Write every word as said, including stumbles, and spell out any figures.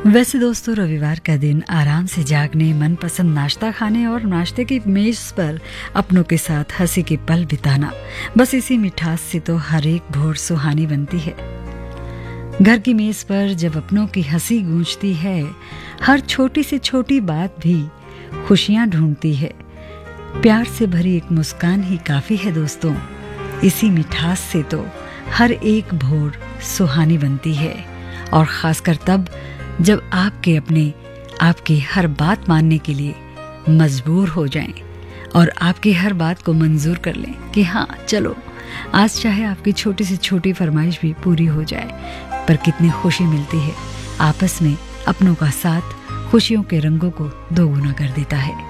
वैसे दोस्तों, रविवार का दिन आराम से जागने, मनपसंद नाश्ता खाने और नाश्ते की मेज पर अपनों के साथ हंसी के पल बिताना, बस इसी मिठास से तो हर एक भोर सुहानी बनती है। घर की मेज पर जब अपनों की हंसी गूंजती है, हर छोटी से छोटी बात भी खुशियां ढूंढती है। प्यार से भरी एक मुस्कान ही काफी है दोस्तों। इसी मिठास से तो हर एक भोर सुहानी बनती है, और खासकर तब जब आपके अपने आपकी हर बात मानने के लिए मजबूर हो जाएं और आपकी हर बात को मंजूर कर लें कि हाँ चलो, आज चाहे आपकी छोटी से छोटी फरमाइश भी पूरी हो जाए, पर कितनी खुशी मिलती है। आपस में अपनों का साथ खुशियों के रंगों को दोगुना कर देता है।